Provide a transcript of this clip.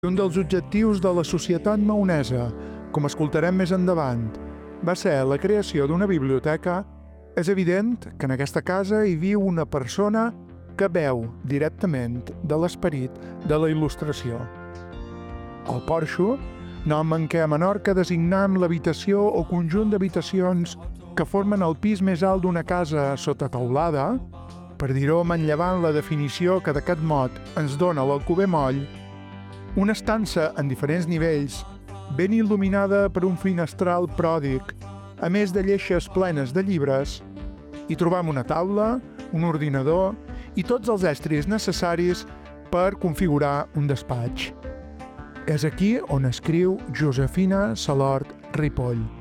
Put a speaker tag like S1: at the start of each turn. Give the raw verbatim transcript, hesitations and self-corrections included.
S1: Un dels objectius de la Societat Maonesa, com escoltarem més endavant, va ser la creació d'una biblioteca. És evident que en aquesta casa hi viu una persona que beu directament de l'esperit de la il·lustració. El porxo, nom en què a Menorca designem l'habitació o conjunt d'habitacions que formen el pis més alt d'una casa sota teulada, per dir-ho manllevant la definició que d'aquest mot ens dona l'Alcover Moll, una estança en diferents nivells, ben il·luminada per un finestral pròdig, a més de lleixes plenes de llibres, hi trobam una taula, un ordinador i tots els estris necessaris per configurar un despatx. És aquí on escriu Josefina Salort Ripoll.